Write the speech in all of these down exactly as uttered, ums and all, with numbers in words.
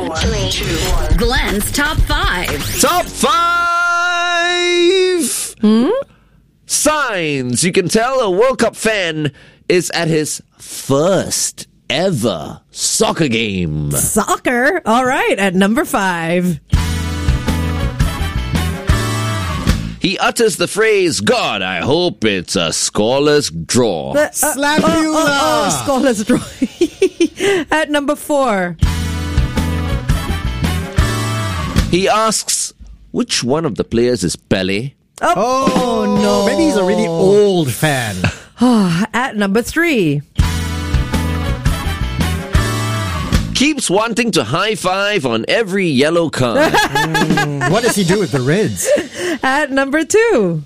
four, three, two, one. Glenn's Top five. Top five Hmm? signs you can tell a World Cup fan is at his first ever soccer game. Soccer? All right, at number five. He utters the phrase, God, I hope it's a scoreless draw. Uh, uh, Slapula! Oh, oh, oh, scoreless draw. At number four. He asks, which one of the players is Pele? Oh, Oh, no. Maybe he's a really old fan. At number three. Keeps wanting to high five on every yellow card. Mm, what does he do with the Reds? At number two.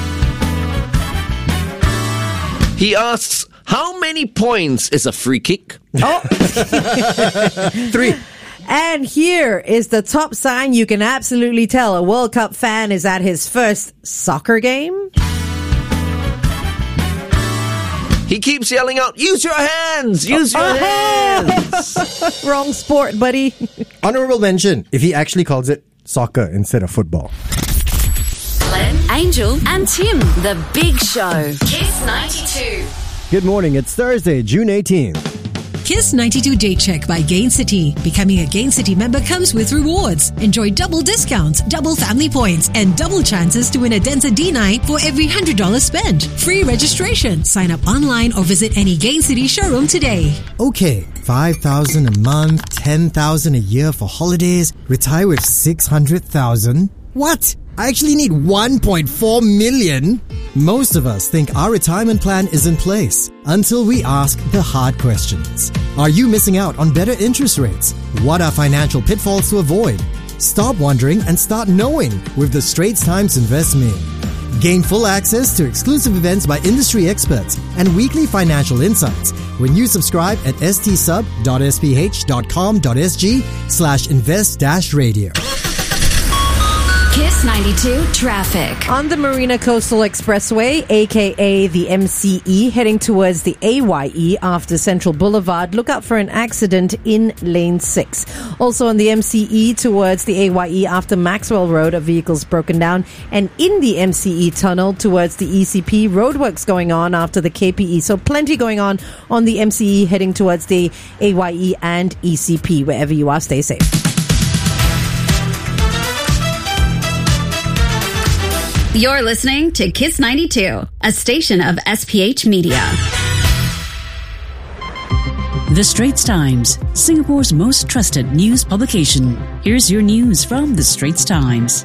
He asks, how many points is a free kick? Oh. Three. And here is the top sign you can absolutely tell a World Cup fan is at his first soccer game. He keeps yelling out, use your hands! Use your Oh. hands! Wrong sport, buddy. Honorable mention if he actually calls it soccer instead of football. Glenn, Angel, and Tim. The Big Show. Kiss ninety-two. Good morning. It's Thursday, June eighteenth. Kiss ninety-two Day Check by Gain City. Becoming a Gain City member comes with rewards. Enjoy double discounts, double family points, and double chances to win a Denza D nine for every one hundred dollars spent. Free registration. Sign up online or visit any Gain City showroom today. Okay, five thousand a month, ten thousand a year for holidays, retire with six hundred thousand. What? I actually need one point four million? Most of us think our retirement plan is in place until we ask the hard questions. Are you missing out on better interest rates? What are financial pitfalls to avoid? Stop wondering and start knowing with the Straits Times Invest Me. Gain full access to exclusive events by industry experts and weekly financial insights when you subscribe at stsub.sph.com.sg slash invest dash radio. Kiss ninety-two Traffic. On the Marina Coastal Expressway, aka the M C E, heading towards the A Y E after Central Boulevard, look out for an accident in lane six. Also on the M C E towards the A Y E after Maxwell Road, a vehicle's broken down. And in the M C E tunnel towards the E C P, roadworks going on after the K P E. So plenty going on on the M C E heading towards the A Y E and E C P. Wherever you are, stay safe. You're listening to Kiss ninety-two, a station of S P H Media. The Straits Times, Singapore's most trusted news publication. Here's your news from The Straits Times.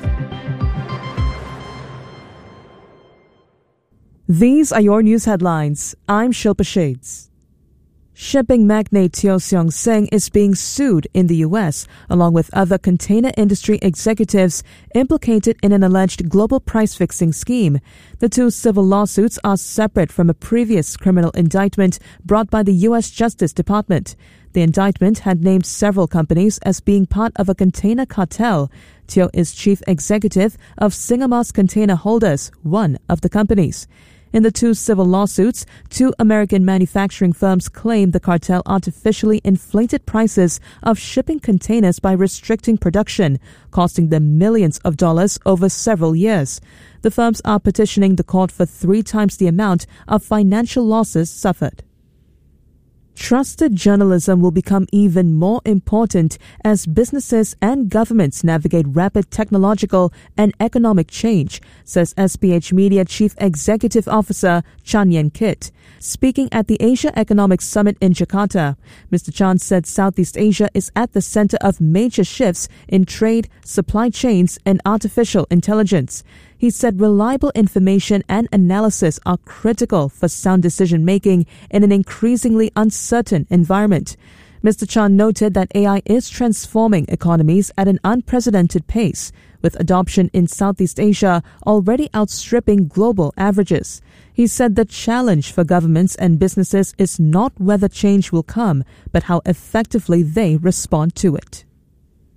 These are your news headlines. I'm Shilpa Shades. Shipping magnate Teo Seong Seng is being sued in the U S, along with other container industry executives implicated in an alleged global price-fixing scheme. The two civil lawsuits are separate from a previous criminal indictment brought by the U S Justice Department. The indictment had named several companies as being part of a container cartel. Teo is chief executive of Singamas Container Holders, one of the companies. In the two civil lawsuits, two American manufacturing firms claim the cartel artificially inflated prices of shipping containers by restricting production, costing them millions of dollars over several years. The firms are petitioning the court for three times the amount of financial losses suffered. Trusted journalism will become even more important as businesses and governments navigate rapid technological and economic change, says S P H Media Chief Executive Officer Chan Yen Kit. Speaking at the Asia Economic Summit in Jakarta, Mister Chan said Southeast Asia is at the center of major shifts in trade, supply chains, and artificial intelligence. He said reliable information and analysis are critical for sound decision-making in an increasingly uncertain environment. Mister Chan noted that A I is transforming economies at an unprecedented pace, with adoption in Southeast Asia already outstripping global averages. He said the challenge for governments and businesses is not whether change will come, but how effectively they respond to it.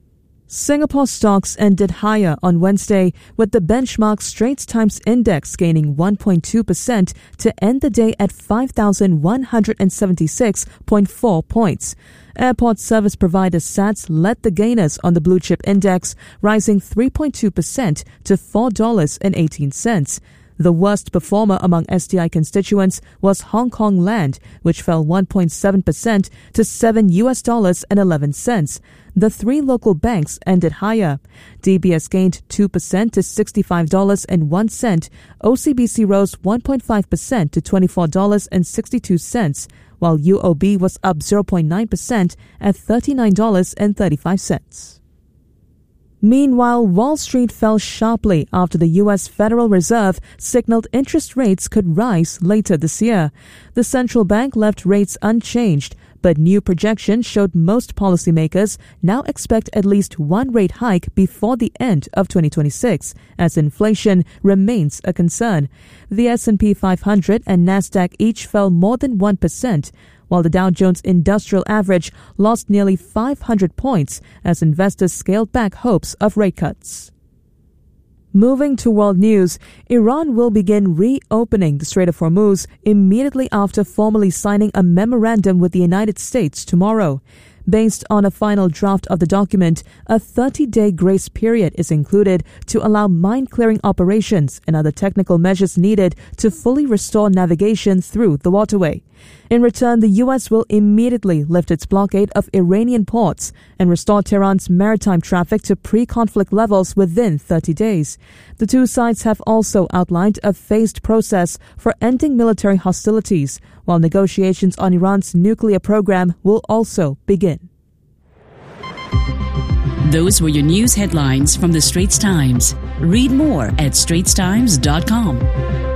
Singapore stocks ended higher on Wednesday, with the benchmark Straits Times Index gaining one point two percent to end the day at five thousand one hundred seventy-six point four points. Airport service provider S A T S led the gainers on the blue chip index, rising three point two percent to four dollars and eighteen cents. The worst performer among S T I constituents was Hong Kong Land, which fell one point seven percent to seven U S dollars and eleven cents. The three local banks ended higher. D B S gained two percent to sixty-five dollars and one cent. O C B C rose one point five percent to twenty-four dollars and sixty-two cents, while U O B was up zero point nine percent at thirty-nine dollars and thirty-five cents. Meanwhile, Wall Street fell sharply after the U S Federal Reserve signaled interest rates could rise later this year. The central bank left rates unchanged, but new projections showed most policymakers now expect at least one rate hike before the end of twenty twenty-six, as inflation remains a concern. The S and P five hundred and Nasdaq each fell more than one percent, while the Dow Jones Industrial Average lost nearly five hundred points as investors scaled back hopes of rate cuts. Moving to world news, Iran will begin reopening the Strait of Hormuz immediately after formally signing a memorandum with the United States tomorrow. Based on a final draft of the document, a thirty-day grace period is included to allow mine-clearing operations and other technical measures needed to fully restore navigation through the waterway. In return, the U S will immediately lift its blockade of Iranian ports and restore Tehran's maritime traffic to pre-conflict levels within thirty days. The two sides have also outlined a phased process for ending military hostilities, while negotiations on Iran's nuclear program will also begin. Those were your news headlines from the Straits Times. Read more at straits times dot com.